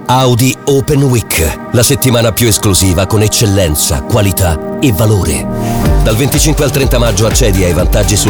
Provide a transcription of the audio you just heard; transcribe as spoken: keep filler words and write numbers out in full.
Audi Open Week, la settimana più esclusiva con eccellenza, qualità e valore. Dal venticinque al trenta maggio accedi ai vantaggi su